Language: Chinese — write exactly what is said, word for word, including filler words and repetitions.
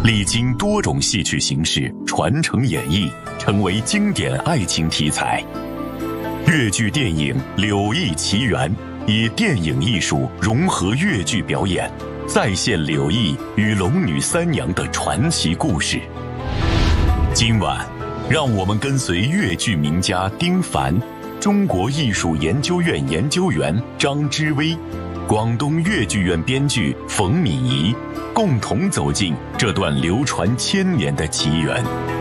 历经多种戏曲形式传承演绎，成为经典爱情题材。粤剧电影《柳毅奇缘》以电影艺术融合粤剧表演，再现柳毅与龙女三娘的传奇故事。今晚，让我们跟随粤剧名家丁凡、中国艺术研究院研究员张之威、广东粤剧院编剧冯敏仪，共同走进这段流传千年的奇缘。